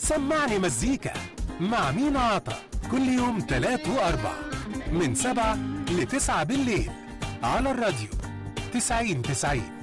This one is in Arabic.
سمعني مزيكا مع مينا عطا كل يوم 3 و4 من 7 ل9 بالليل على الراديو 90-90.